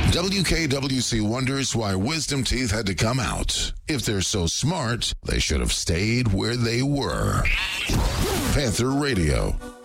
WKWC wonders why wisdom teeth had to come out. If they're so smart, they should have stayed where they were. Panther Radio.